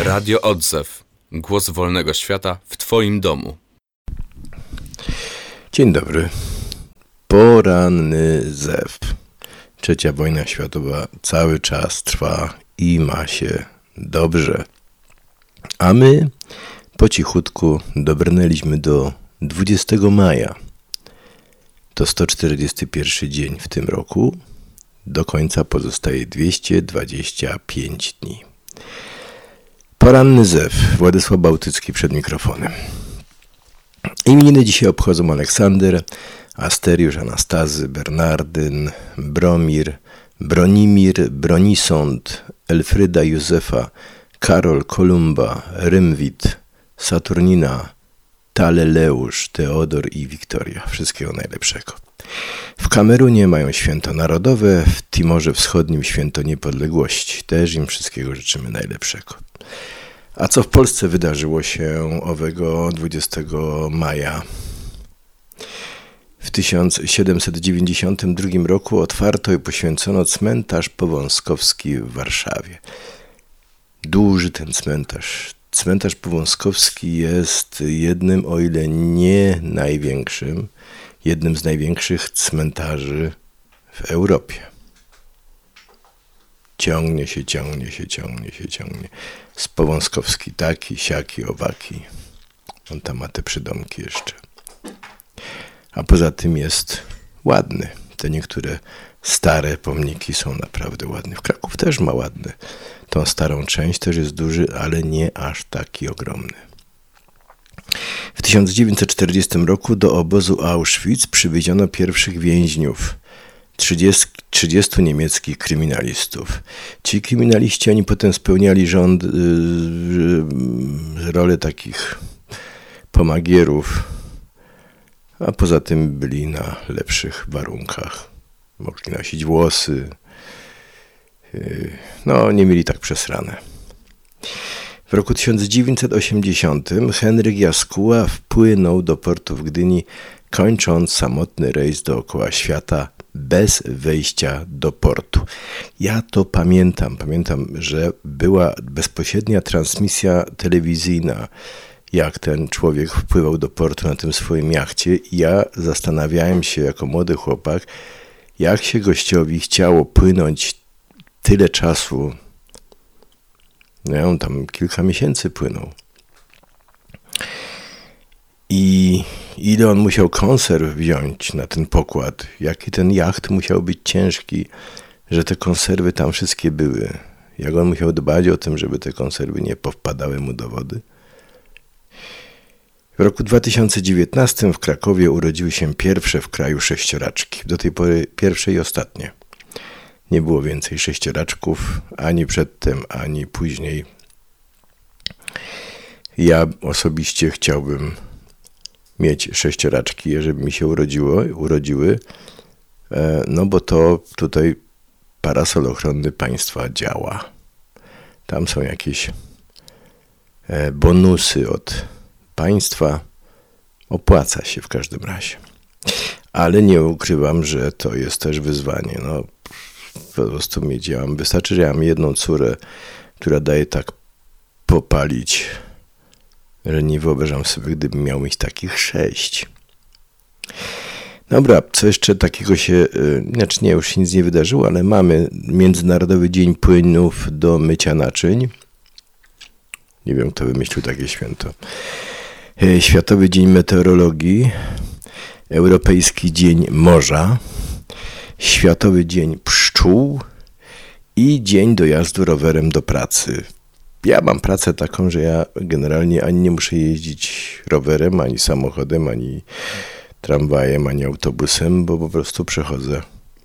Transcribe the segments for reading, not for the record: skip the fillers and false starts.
Radio Odzew. Głos wolnego świata w Twoim domu. Dzień dobry. Poranny zew. Trzecia wojna światowa cały czas trwa i ma się dobrze. A my po cichutku dobrnęliśmy do 20 maja. To 141 dzień w tym roku. Do końca pozostaje 225 dni. Poranny zew. Władysław Bałtycki przed mikrofonem. Imieniny dzisiaj obchodzą Aleksander, Asteriusz, Anastazy, Bernardyn, Bromir, Bronimir, Bronisąd, Elfryda, Józefa, Karol, Kolumba, Rymwid, Saturnina, Taleleusz, Teodor i Wiktoria. Wszystkiego najlepszego. W Kamerunie mają święto narodowe, w Timorze Wschodnim święto niepodległości. Też im wszystkiego życzymy najlepszego. A co w Polsce wydarzyło się owego 20 maja? W 1792 roku otwarto i poświęcono cmentarz Powązkowski w Warszawie. Duży ten cmentarz. Cmentarz Powązkowski jest jednym, o ile nie największym, jednym z największych cmentarzy w Europie. Ciągnie się. Z Powązkowski taki, siaki, owaki. On tam ma te przydomki jeszcze. A poza tym jest ładny. Te niektóre stare pomniki są naprawdę ładne. W Kraków też ma ładny. Tą starą część też jest duży, ale nie aż taki ogromny. W 1940 roku do obozu Auschwitz przywieziono pierwszych więźniów. 30 niemieckich kryminalistów. Ci kryminaliści, oni potem spełniali rolę takich pomagierów, a poza tym byli na lepszych warunkach. Mogli nosić włosy. Nie mieli tak przesrane. W roku 1980 Henryk Jaskuła wpłynął do portu w Gdyni, kończąc samotny rejs dookoła świata bez wejścia do portu. Ja to pamiętam. Pamiętam, że była bezpośrednia transmisja telewizyjna, jak ten człowiek wpływał do portu na tym swoim jachcie. I ja zastanawiałem się jako młody chłopak, jak się gościowi chciało płynąć tyle czasu. On tam kilka miesięcy płynął. I ile on musiał konserw wziąć na ten pokład, jaki ten jacht musiał być ciężki, że te konserwy tam wszystkie były. Jak on musiał dbać o tym, żeby te konserwy nie powpadały mu do wody. W roku 2019 w Krakowie urodziły się pierwsze w kraju sześcioraczki. Do tej pory pierwsze i ostatnie. Nie było więcej sześcioraczków, ani przedtem, ani później. Ja osobiście chciałbym mieć sześcioraczki, żeby mi się urodziły, bo to tutaj parasol ochronny państwa działa. Tam są jakieś bonusy od państwa. Opłaca się w każdym razie. Ale nie ukrywam, że to jest też wyzwanie. Po prostu wystarczy, że ja mam jedną córę, która daje tak popalić, że nie wyobrażam sobie, gdybym miał mieć takich 6. Dobra, co jeszcze takiego się, już się nic nie wydarzyło, ale mamy Międzynarodowy Dzień Płynów do mycia naczyń. Nie wiem, kto wymyślił takie święto. Światowy Dzień Meteorologii, Europejski Dzień Morza, Światowy Dzień Pszczół i Dzień dojazdu rowerem do pracy. Ja mam pracę taką, że ja generalnie ani nie muszę jeździć rowerem, ani samochodem, ani tramwajem, ani autobusem, bo po prostu przechodzę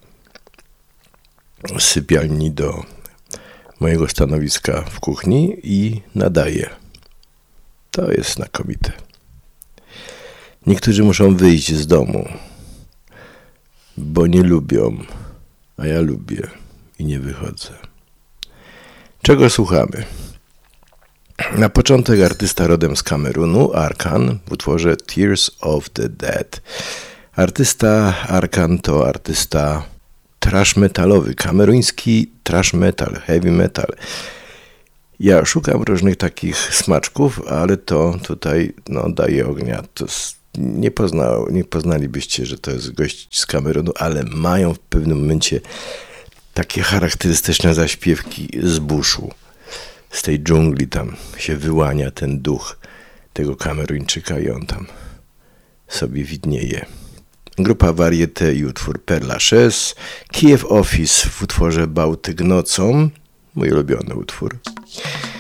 z sypialni do mojego stanowiska w kuchni i nadaję. To jest znakomite. Niektórzy muszą wyjść z domu, bo nie lubią, a ja lubię i nie wychodzę. Czego słuchamy? Na początek artysta rodem z Kamerunu, Arkan, w utworze Tears of the Dead. Artysta Arkan to artysta thrash metalowy, kameruński thrash metal, heavy metal. Ja szukam różnych takich smaczków, ale to tutaj daje ognia. Nie poznalibyście, że to jest gość z Kamerunu, ale mają w pewnym momencie takie charakterystyczne zaśpiewki z buszu. Z tej dżungli tam się wyłania ten duch tego Kameruńczyka i on tam sobie widnieje. Grupa Varieté i utwór Père Lachaise, Kiev Office w utworze Bałtyk nocą, mój ulubiony utwór.